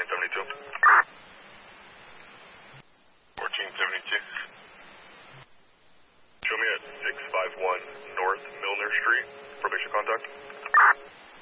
1472. 1472. Show me at 651 North Milner Street. Probation contact.